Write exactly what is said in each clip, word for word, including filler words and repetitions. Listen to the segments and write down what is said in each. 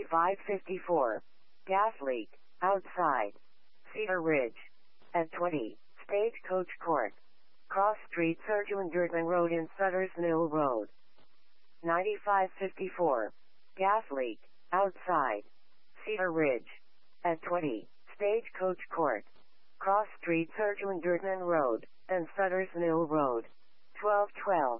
ninety-five fifty-four. Gas leak, outside. Cedar Ridge. At twenty, Stagecoach Court. Cross Street Sirjuan Dirtman Road in Sutter's Mill Road. ninety-five fifty-four. Gas leak, outside. Cedar Ridge. At twenty, Stagecoach Court. Cross Street Sirjuan Dirtman Road, and Sutter's Mill Road. twelve twelve.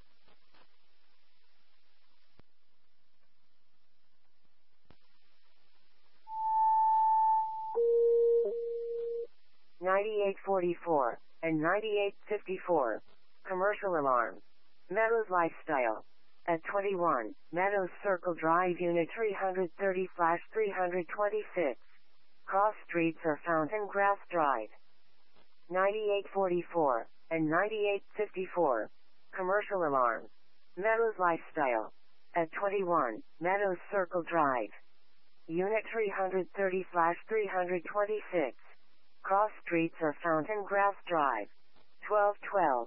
ninety-eight forty-four, and ninety-eight fifty-four. Commercial alarm. Meadows Lifestyle. At twenty-one, Meadows Circle Drive Unit three thirty slash three twenty-six. Cross streets are Fountain Grass Drive. ninety-eight forty-four, and ninety-eight fifty-four. Commercial alarm. Meadows Lifestyle. At twenty-one, Meadows Circle Drive. Unit three thirty slash three twenty-six. Cross streets are Fountain Grass Drive. twelve twelve.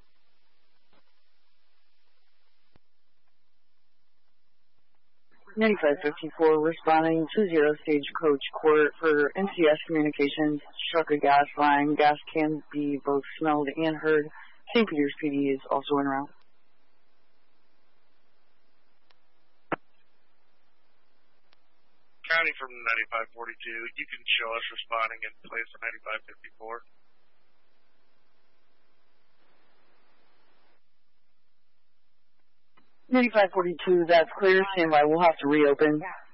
ninety-five fifty-four, responding to zero Stagecoach Court for N C S Communications. Struck a gas line. Gas can be both smelled and heard. Saint Peter's P D is also en route. County from ninety-five forty-two, you can show us responding in place of ninety-five fifty-four. ninety-five forty-two, that's clear. Stand by. We'll have to reopen.